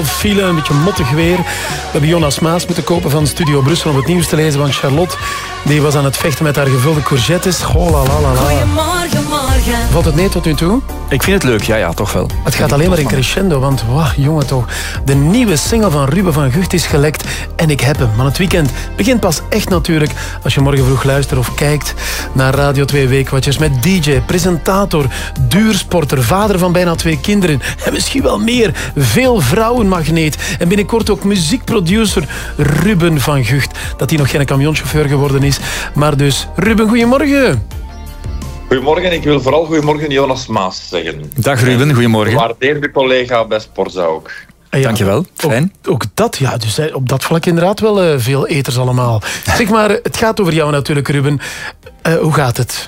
File, een beetje mottig weer. We hebben Jonas Maas moeten kopen van Studio Brussel om het nieuws te lezen. Want Charlotte die was aan het vechten met haar gevulde courgettes. Goedemorgen, morgen. Valt het mee tot nu toe? Ik vind het leuk, ja, toch wel. Het gaat alleen maar in crescendo, want jongen toch. De nieuwe single van Ruben van Gucht is gelekt en ik heb hem. Maar het weekend begint pas echt natuurlijk als je morgen vroeg luistert of kijkt naar Radio 2 Weekwatchers met DJ, presentator, duursporter, vader van bijna 2 kinderen en misschien wel meer. Veel vrouwenmagneet en binnenkort ook muziekproducer Ruben van Gucht. Dat hij nog geen camionchauffeur geworden is. Maar dus, Ruben, goedemorgen. Goedemorgen, ik wil vooral goedemorgen Jonas Maas zeggen. Dag Ruben, goedemorgen. Gewaardeerde collega bij Sporza ook. Ja, dankjewel, fijn. Ook dat, ja, dus op dat vlak inderdaad wel veel eters allemaal. Zeg maar, het gaat over jou natuurlijk, Ruben. Hoe gaat het?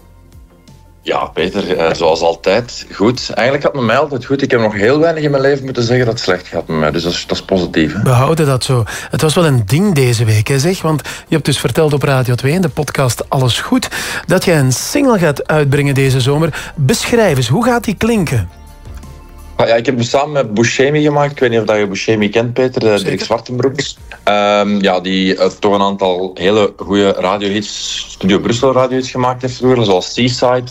Ja, Peter, zoals altijd, goed. Eigenlijk gaat het met mij altijd goed. Ik heb nog heel weinig in mijn leven moeten zeggen dat het slecht gaat met mij. Dus dat is positief. Hè? We houden dat zo. Het was wel een ding deze week, hè, zeg. Want je hebt dus verteld op Radio 2 in de podcast Alles Goed dat jij een single gaat uitbrengen deze zomer. Beschrijf eens, hoe gaat die klinken? Ja, ik heb hem samen met Buscemi gemaakt. Ik weet niet of je Buscemi kent, Peter. Dirk Zwartenbroeks. Die toch een aantal hele goede radiohits, Studio Brussel radiohits gemaakt heeft vroeger, zoals Seaside.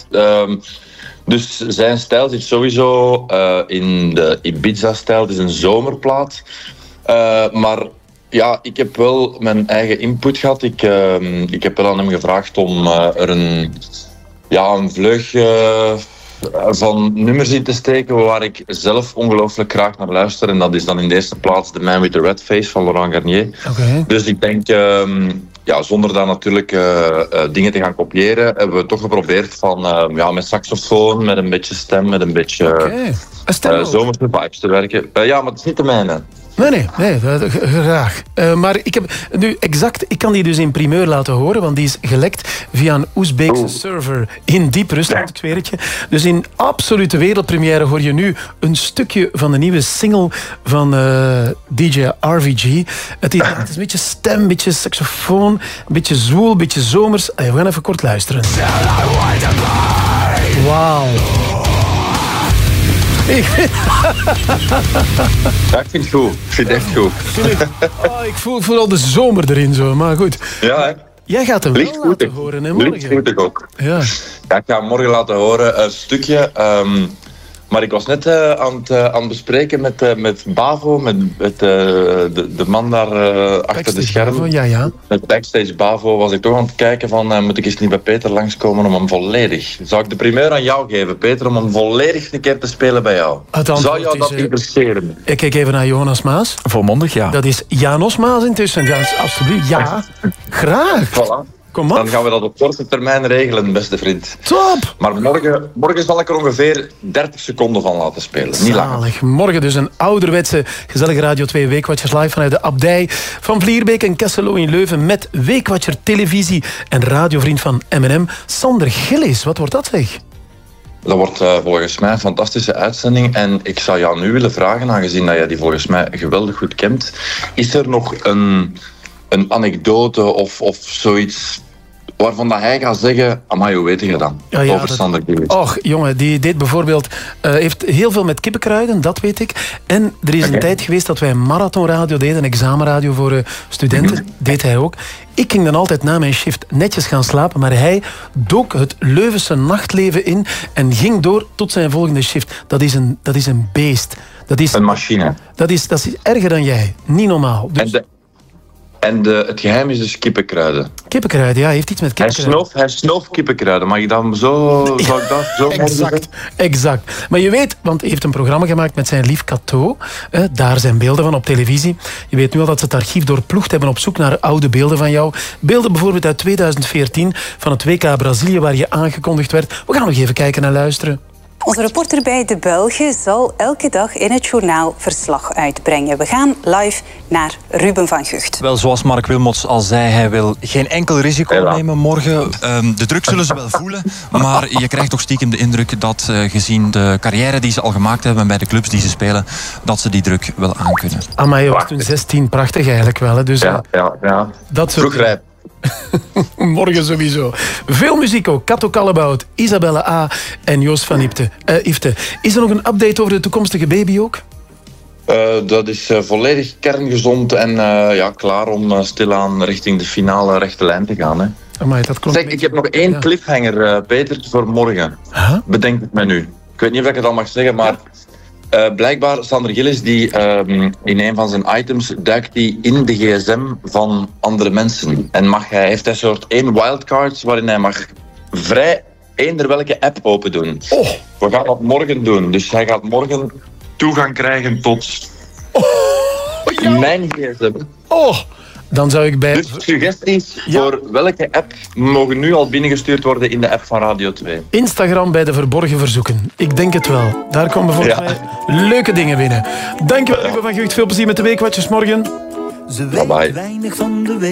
Dus zijn stijl zit sowieso in de Ibiza-stijl. Het is een zomerplaat. Maar ja, ik heb wel mijn eigen input gehad. Ik heb wel aan hem gevraagd om er een vleug van nummers in te steken waar ik zelf ongelooflijk graag naar luister. En dat is dan in de eerste plaats The Man with the Red Face van Laurent Garnier. Okay. Dus ik denk, zonder daar natuurlijk dingen te gaan kopiëren, hebben we toch geprobeerd van met saxofoon, met een beetje stem, met een beetje zomerse vibes te werken. Maar het is niet de mijne. Nee, graag. Maar ik kan die dus in primeur laten horen, want die is gelekt via een Oezbeekse server in diep Rusland, ik zweer het je. Dus in absolute wereldpremière hoor je nu een stukje van de nieuwe single van DJ RVG. Het is een beetje stem, een beetje saxofoon, een beetje zwoel, een beetje zomers. We gaan even kort luisteren. Wauw. Ik vind het goed. Ik vind het echt goed. Ik voel al de zomer erin zo, maar goed. Ja, hè? Jij gaat hem wel laten horen, hè, morgen? Lichtvoetig ook. Ja. Ik ga hem morgen laten horen, een stukje. Maar ik was net aan het bespreken met Bavo, met de man daar achter de schermen. Ja. Met Backstage Bavo was ik toch aan het kijken van, moet ik eens niet bij Peter langskomen om hem volledig... Zou ik de primeur aan jou geven, Peter, om hem volledig een keer te spelen bij jou? Zou jou dat interesseren? Ik kijk even naar Jonas Maas. Volmondig, ja. Dat is Janos Maas intussen. Ja, alsjeblieft, ja. Graag. Voilà. Kom op. Dan gaan we dat op korte termijn regelen, beste vriend. Top! Maar morgen zal ik er ongeveer 30 seconden van laten spelen. Niet langer. Morgen dus een ouderwetse, gezellige Radio 2 Weekwatchers live vanuit de Abdij van Vlierbeek en Kesselo in Leuven met Weekwatcher televisie en radiovriend van M&M, Sander Gillis. Wat wordt dat, zeg? Dat wordt volgens mij een fantastische uitzending. En ik zou jou nu willen vragen, aangezien dat jij die volgens mij geweldig goed kent, is er nog een anekdote of zoiets waarvan dat hij gaat zeggen, amai, hoe weet je dan? Over Sander Gillis. Och, jongen, die deed bijvoorbeeld... heeft heel veel met kippenkruiden, dat weet ik. En er is een tijd geweest dat wij een marathonradio deden, een examenradio voor studenten. Deed hij ook. Ik ging dan altijd na mijn shift netjes gaan slapen, maar hij dook het Leuvense nachtleven in en ging door tot zijn volgende shift. Dat is een beest. Dat is een machine. Dat is erger dan jij. Niet normaal. Dus... En het geheim is dus kippenkruiden. Kippenkruiden, ja, heeft iets met kippenkruiden. Hij snoof kippenkruiden. Mag ik dan zo... Zou ik dat zo exact. Maar je weet, want hij heeft een programma gemaakt met zijn lief Cato. Daar zijn beelden van op televisie. Je weet nu al dat ze het archief doorploegd hebben op zoek naar oude beelden van jou. Beelden bijvoorbeeld uit 2014 van het WK Brazilië waar je aangekondigd werd. We gaan nog even kijken en luisteren. Onze reporter bij De Belgen zal elke dag in het journaal verslag uitbrengen. We gaan live naar Ruben van Gucht. Wel, zoals Mark Wilmots al zei, hij wil geen enkel risico nemen morgen. De druk zullen ze wel voelen, maar je krijgt toch stiekem de indruk dat gezien de carrière die ze al gemaakt hebben bij de clubs die ze spelen, dat ze die druk wel aankunnen. Amai, je was toen 16, prachtig eigenlijk wel. Hè? Dus, ja. Dat vroeg rijp. Morgen sowieso. Veel muziek ook. Kato Kallebout, Isabelle A. en Joost van Ifte. Is er nog een update over de toekomstige baby ook? Dat is volledig kerngezond en klaar om stilaan richting de finale rechte lijn te gaan. Hè. Amai, dat klonk zeg, ik heb nog één cliffhanger, Peter, voor morgen. Huh? Bedenk het me nu. Ik weet niet of ik het al mag zeggen, maar blijkbaar Sander Gillis, die in een van zijn items duikt die in de gsm van andere mensen. En heeft hij soort 1 wildcard waarin hij mag vrij eender welke app open doen. Oh. We gaan dat morgen doen. Dus hij gaat morgen toegang krijgen tot mijn gsm. Oh, dan zou ik bij... Dus suggesties voor welke app mogen nu al binnengestuurd worden in de app van Radio 2. Instagram bij de verborgen verzoeken. Ik denk het wel. Daar komen volgens mij leuke dingen binnen. Dankjewel, Ruben van Gucht. Veel plezier met de Weekwatchers morgen. Ze weet weinig van de week.